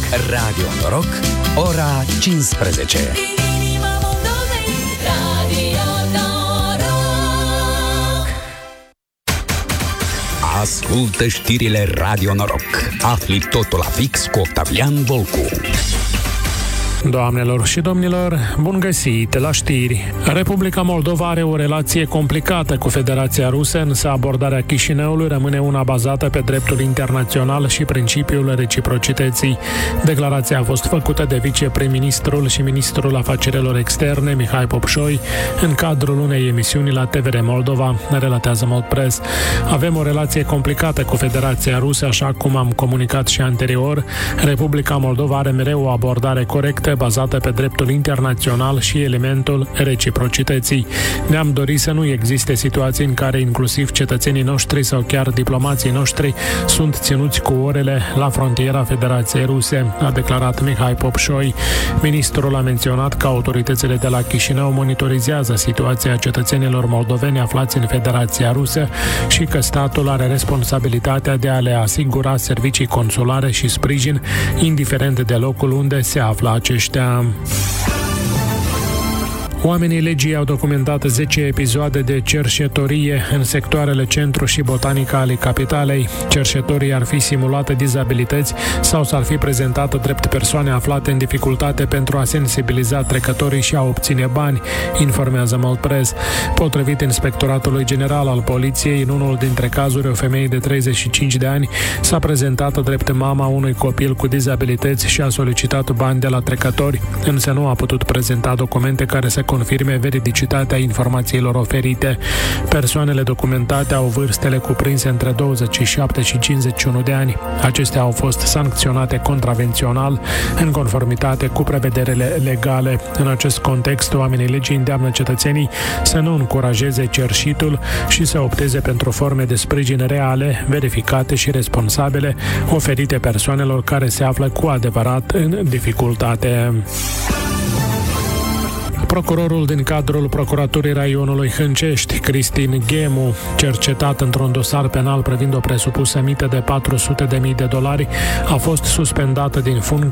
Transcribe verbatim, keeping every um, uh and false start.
Radio Noroc, ora cincisprezece. Ascultă știrile Radio Noroc. Afli totul la fix cu Octavian Volcu. Doamnelor și domnilor, bun găsit la știri. Republica Moldova are o relație complicată cu Federația Rusă, însă abordarea Chișinăului rămâne una bazată pe dreptul internațional și principiul reciprocității. Declarația a fost făcută de viceprim-ministrul și ministrul afacerilor externe, Mihai Popșoi, în cadrul unei emisiuni la T V R Moldova, relatează Moldpress. Avem o relație complicată cu Federația Rusă, așa cum am comunicat și anterior. Republica Moldova are mereu o abordare corectă bazată pe dreptul internațional și elementul reciprocității. Ne-am dorit să nu existe situații în care inclusiv cetățenii noștri sau chiar diplomații noștri sunt ținuți cu orele la frontiera Federației Ruse, a declarat Mihai Popșoi. Ministrul a menționat că autoritățile de la Chișinău monitorizează situația cetățenilor moldoveni aflați în Federația Rusă și că statul are responsabilitatea de a le asigura servicii consulare și sprijin, indiferent de locul unde se află aceștia. Oamenii legii au documentat zece episoade de cerșetorie în sectoarele centru și botanica ale capitalei. Cerșetorii ar fi simulate dizabilități sau s-ar fi prezentat drept persoane aflate în dificultate pentru a sensibiliza trecătorii și a obține bani, informează Moldpress. Potrivit Inspectoratului General al Poliției, în unul dintre cazuri, o femeie de treizeci și cinci de ani s-a prezentat drept mama unui copil cu dizabilități și a solicitat bani de la trecători, însă nu a putut prezenta documente care să confirme veridicitatea informațiilor oferite. Persoanele documentate au vârstele cuprinse între douăzeci și șapte și cincizeci și unu de ani. Acestea au fost sancționate contravențional în conformitate cu prevederile legale. În acest context, oamenii legii îndeamnă cetățenii să nu încurajeze cerșitul și să opteze pentru forme de sprijin reale, verificate și responsabile, oferite persoanelor care se află cu adevărat în dificultate. Procurorul din cadrul Procuraturii Raionului Hâncești, Cristin Ghemu, cercetat într-un dosar penal privind o presupusă mită de patru sute de mii de dolari, a fost suspendată din funcție